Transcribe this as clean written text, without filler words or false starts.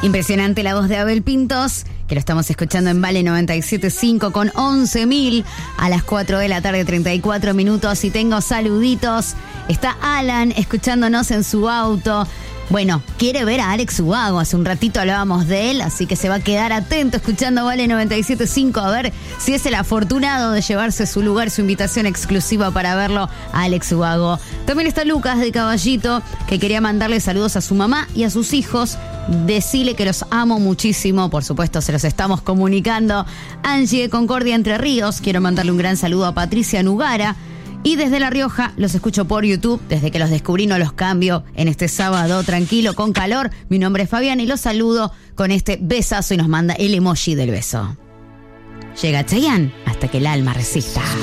Impresionante la voz de Abel Pintos, que lo estamos escuchando en Vale 97.5 con 11.000 a las 4 de la tarde, 34 minutos. Y tengo saluditos. Está Alan escuchándonos en su auto. Bueno, quiere ver a Alex Ubago. Hace un ratito hablábamos de él, así que se va a quedar atento escuchando Vale 97.5 a ver si es el afortunado de llevarse su lugar, su invitación exclusiva para verlo a Alex Ubago. También está Lucas de Caballito, que quería mandarle saludos a su mamá y a sus hijos. Decirle que los amo muchísimo, por supuesto se los estamos comunicando. Angie de Concordia Entre Ríos, quiero mandarle un gran saludo a Patricia Nugara. Y desde La Rioja los escucho por YouTube, desde que los descubrí no los cambio en este sábado tranquilo con calor. Mi nombre es Fabián y los saludo con este besazo y nos manda el emoji del beso. Llega Chayanne hasta que el alma resista.